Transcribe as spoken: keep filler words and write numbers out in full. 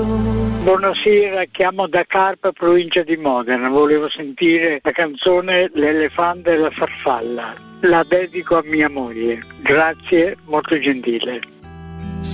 Buonasera, chiamo da Carpa, provincia di Modena. Volevo sentire la canzone L'elefante e la farfalla. La dedico a mia moglie. Grazie, molto gentile.